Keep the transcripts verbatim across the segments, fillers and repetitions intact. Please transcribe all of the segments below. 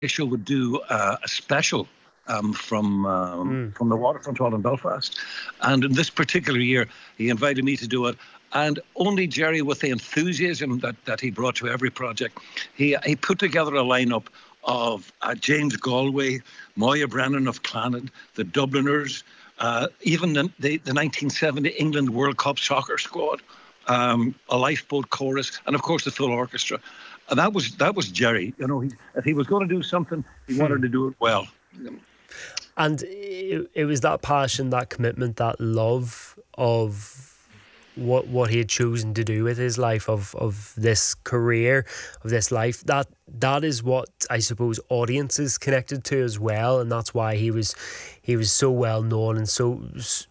Show would do uh, a special um, from um, Mm. from the waterfront hall in Belfast, and in this particular year, he invited me to do it. And only Jerry, with the enthusiasm that, that he brought to every project, he he put together a lineup of uh, James Galway, Moya Brennan of Clannad, the Dubliners, uh, even the, the, the nineteen seventy England World Cup soccer squad, um, a lifeboat chorus, and of course the full orchestra. And that was that was Jerry. You know, he, if he was going to do something, he wanted Hmm. to do it well. And it, it was that passion, that commitment, that love of what what he had chosen to do with his life, of of this career, of this life, that that is what I suppose audiences connected to as well, and that's why he was he was so well known and so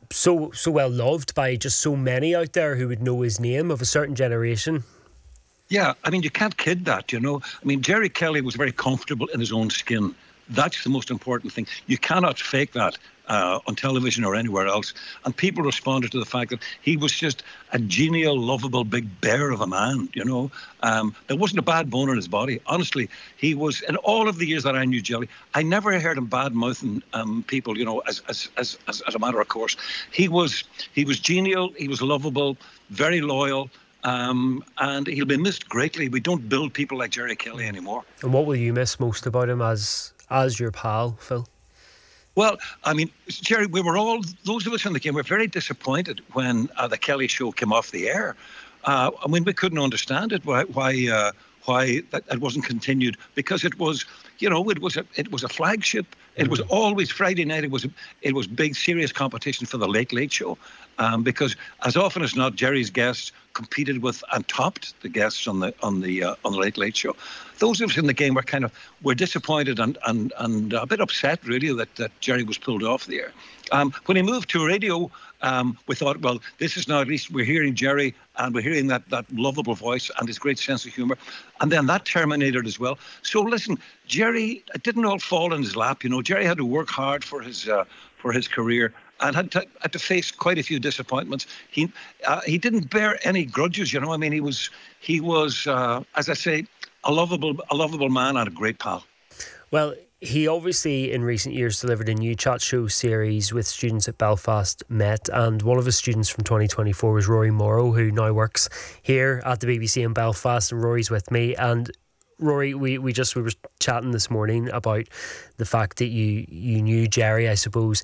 so so well loved by just so many out there who would know his name, of a certain generation. Yeah, I mean, you can't kid that, you know. I mean, Jerry Kelly was very comfortable in his own skin. That's the most important thing. You cannot fake that uh, on television or anywhere else. And people responded to the fact that he was just a genial, lovable, big bear of a man, you know. Um, there wasn't a bad bone in his body. Honestly, he was, in all of the years that I knew Jerry, I never heard him bad-mouthing um, people, you know, as, as, as, as, as a matter of course. He was, he was genial, he was lovable, very loyal, Um, and he'll be missed greatly. We don't build people like Jerry Kelly anymore. And what will you miss most about him as as your pal, Phil? Well, I mean, Jerry, we were all, those of us in the game, were very disappointed when uh, the Kelly show came off the air. Uh, I mean, we couldn't understand it, why why, uh, why that, that wasn't continued, because it was, you know, it was a, it was a flagship. It was always Friday night. It was it was big, serious competition for the Late Late Show, um, because as often as not, Jerry's guests competed with and topped the guests on the on the uh, on the Late Late Show. Those of us in the game were kind of were disappointed and and and a bit upset, really, that that Jerry was pulled off the air. Um, when he moved to radio, um, we thought, well, this is now, at least we're hearing Jerry and we're hearing that that lovable voice and his great sense of humour. And then that terminated as well. So listen, Jerry, it didn't all fall in his lap. You know, Jerry had to work hard for his uh, for his career, and had to had to face quite a few disappointments. He uh, he didn't bear any grudges. You know, I mean, he was he was uh, as I say, a lovable a lovable man and a great pal. Well, he obviously in recent years delivered a new chat show series with students at Belfast Met, and one of his students from twenty twenty-four was Rory Morrow, who now works here at the B B C in Belfast, and Rory's with me. And Rory, we, we just we were chatting this morning about the fact that you you knew Jerry, I suppose,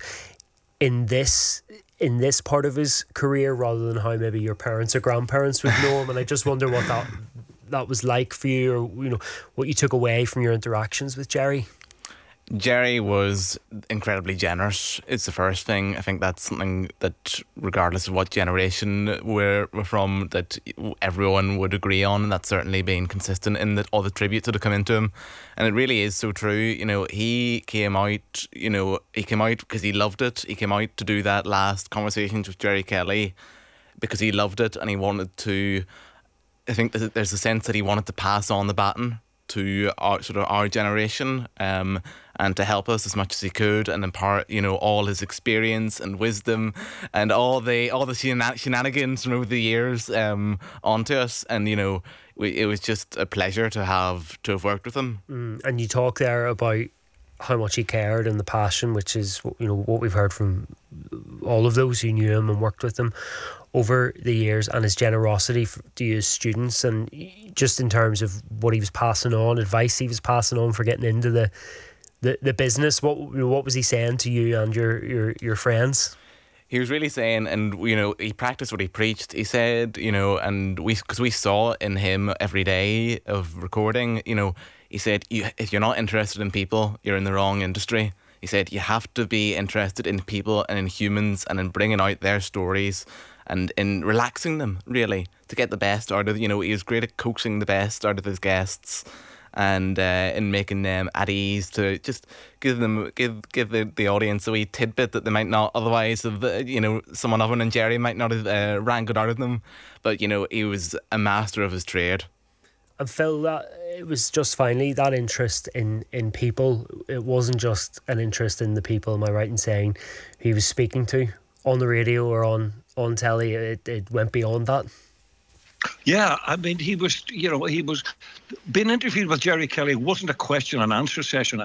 in this in this part of his career rather than how maybe your parents or grandparents would know him. And I just wonder what that that was like for you, or you know, what you took away from your interactions with Jerry. Jerry was incredibly generous. It's the first thing. I think that's something that, regardless of what generation we're, we're from, that everyone would agree on, and that's certainly been consistent in the, all the tributes that have come into him. And it really is so true. You know, he came out, you know, he came out because he loved it. He came out to do that last Conversations with Jerry Kelly because he loved it, and he wanted to, I think there's a sense that he wanted to pass on the baton to our sort of our generation, um, and to help us as much as he could, and impart, you know, all his experience and wisdom and all the all the shenan- shenanigans from over the years um, onto us. And you know, we, it was just a pleasure to have to have worked with him. Mm, and you talk there about how much he cared and the passion, which is, you know, what we've heard from all of those who knew him and worked with him over the years, and his generosity to his students, and just in terms of what he was passing on, advice he was passing on for getting into the the, the business. What what was he saying to you and your your, your friends? He was really saying, and you know, he practiced what he preached. He said, you know, and we, because we saw in him every day of recording, you know, he said, you, if you're not interested in people, you're in the wrong industry. He said, you have to be interested in people and in humans and in bringing out their stories and in relaxing them, really, to get the best out of, you know, he was great at coaxing the best out of his guests, and uh, in making them at ease, to just give them give give the, the audience a wee tidbit that they might not otherwise have, uh, you know, someone other than Jerry might not have uh, wrangled out of them. But you know, he was a master of his trade. And Phil, that it was just finally that interest in in people. It wasn't just an interest in the people, am I right in saying, he was speaking to on the radio or on on telly? It, it went beyond that. Yeah, I mean, he was, you know, he was being interviewed with Jerry Kelly wasn't a question and answer session.